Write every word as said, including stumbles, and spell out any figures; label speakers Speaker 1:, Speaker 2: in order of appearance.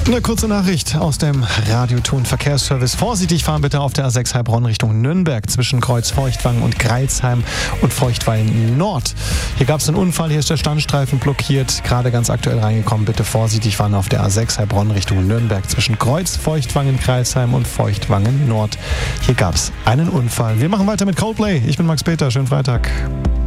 Speaker 1: Eine kurze Nachricht aus dem Radioton Verkehrsservice. Vorsichtig fahren bitte auf der A sechs Heilbronn Richtung Nürnberg zwischen Kreuz Feuchtwangen und Greilsheim und Feuchtwein Nord. Hier gab es einen Unfall, hier ist der Standstreifen blockiert, gerade ganz aktuell reingekommen. Bitte vorsichtig fahren auf der A sechs Heilbronn Richtung Nürnberg zwischen Kreuz Feuchtwangen, Greilsheim und Feuchtwangen Nord. Hier gab es einen Unfall. Wir machen weiter mit Coldplay. Ich bin Max Peter, schönen Freitag.